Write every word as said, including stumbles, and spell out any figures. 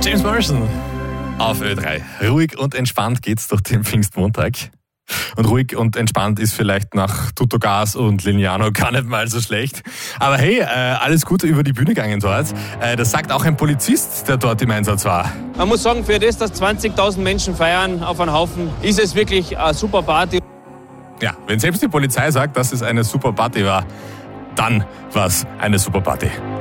James Morrison auf Ö drei. Ruhig und entspannt geht's durch den Pfingstmontag. Und ruhig und entspannt ist vielleicht nach Tutto Gas und Lignano gar nicht mal so schlecht. Aber hey, äh, alles Gute über die Bühne gegangen dort. Äh, das sagt auch ein Polizist, der dort im Einsatz war. Man muss sagen, für das, dass zwanzigtausend Menschen feiern auf einen Haufen, ist es wirklich eine super Party. Ja, wenn selbst die Polizei sagt, dass es eine super Party war, dann war es eine super Party.